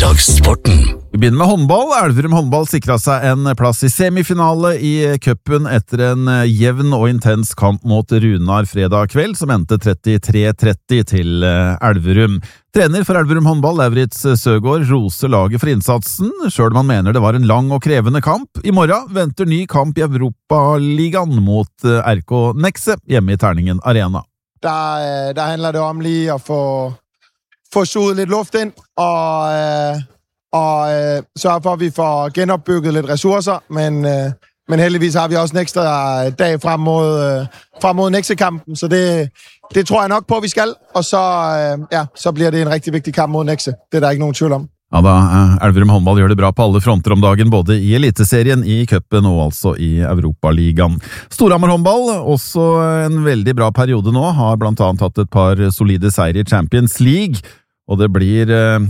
Ettermiddagssporten. Vi begynner med håndball. Elverum håndball sikret seg en plass i semifinale i cupen etter en jevn og intens kamp mot Runar fredag kveld, som endte 33-30 til Elverum. Trener for Elverum håndball, Lauritz Søgaard, roser laget for innsatsen, selv om han mener det var en lang og krevende kamp. I morgen venter ny kamp i Europaligaen mot RK Nexe hjemme i Terningen Arena. Der handler det om lige at få suget lidt luft ind og sørge for, at vi får genopbygget lidt ressourcer, men heldigvis har vi også en ekstra dag frem mod Nexe-kampen, så det tror jeg nok på, at vi skal, og så bliver det en rigtig vigtig kamp mod Nexe. Det er der ikke nogen tvivl om. Ja da, Elverum håndball gjør det bra på alle fronter om dagen, både i Eliteserien, i cupen og altså i Europaligaen. Storhamar håndball, også en veldig bra periode nå, har blant annet hatt et par solide seier i Champions League, og det blir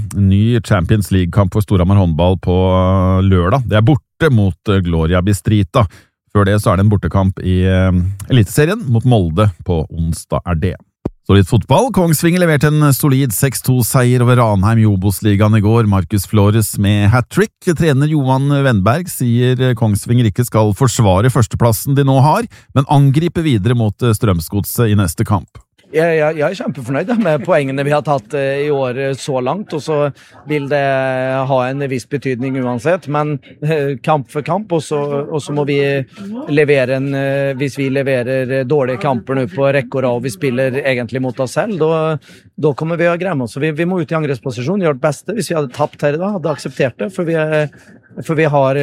ny Champions League-kamp for Storhamar håndball på lørdag. Det er borte mot Gloria Bistrita. Før det så er det en bortekamp i Eliteserien mot Molde på onsdag er det. Så litt fotball. Kongsvinger leverte en solid 6-2-seier over Ranheim i Obos-ligaen i går. Markus Flores med hat-trick. Trener Johan Wennberg sier Kongsvinger ikke skal forsvare førsteplassen de nå har, men angripe videre mot Strømsgodset i neste kamp. Jeg er kjempefornøyd med poengene vi har tatt i år så langt, og så vil det ha en viss betydning uansett, men kamp for kamp, og så må vi levere hvis vi leverer dårlige kamper nå på rekke og rad, og vi spiller egentlig mot oss selv, da kommer vi å gremme oss. Vi må ut i angrepsposisjon, gjøre det beste. Hvis vi hadde tapt her i dag, hadde akseptert det, for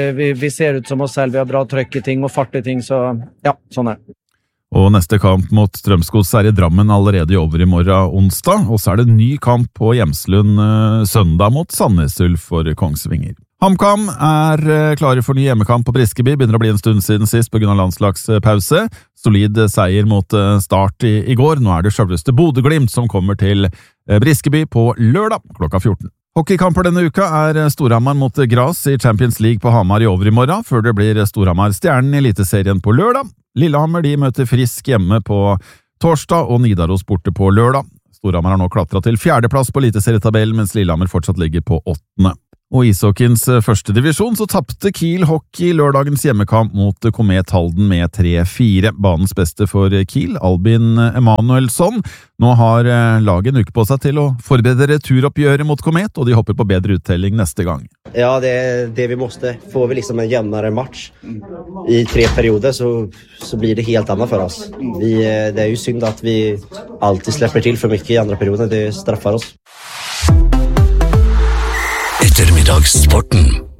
vi ser ut som oss selv, vi har bra trøkk i ting og fart i ting, så ja, sånn er det. Og neste kamp mot Strømsgodset er i Drammen allerede over i morgen onsdag, og så er det en ny kamp på Hjemslund søndag mot Sandnes Ulf for Kongsvinger. HamKam er klare for ny hjemmekamp på Briskeby, begynner å bli en stund siden sist på grunn av landslagspause. Solid seier mot Start i går, nå er det selveste Bodø/Glimt som kommer til Briskeby på lørdag klokka 14. Hockeykamper denne uka er Storhamar mot Gras i Champions League på Hamar i overmorgen, før det blir Storhamar Stjernen i Eliteserien på lørdag. Lillehammer de møter Frisk hjemme på torsdag og Nidaros borte på lørdag. Storhamar har nå klatret til 4. plass på Eliteserietabellen, mens Lillehammer fortsatt ligger på 8. Og i ishockeyens første divisjon så tappte Kiel Hockey lørdagens hjemmekamp mot Komet Halden med 3-4. Banens beste for Kiel, Albin Emanuelsson. Nå har laget en uke på seg til å forberede returoppgjøret mot Komet, og de hopper på bedre uttelling neste gang. Ja, det vi måste. Får vi liksom en jämnare match i 3 perioder så blir det helt annat för oss. Det är ju synd att vi alltid släpper till för mycket i andra perioden. Det straffar oss. Ettermiddagssporten.